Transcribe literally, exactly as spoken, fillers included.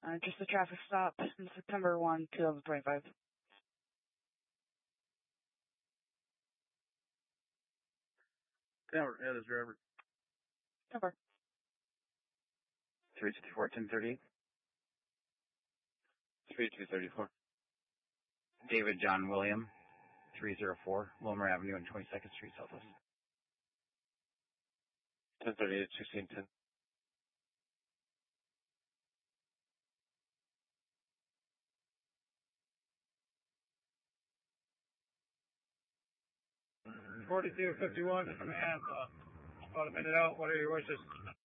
Uh, just a traffic stop in September first, twenty twenty-five. Yeah, yeah, this driver. Number. three two four, ten thirty-eight. three two three four. David John William, three oh four, Wilmer Avenue and twenty-second Street Southwest. ten thirty-eight, sixteen ten. forty-two fifty-one, command, uh, about a minute out. What are your wishes?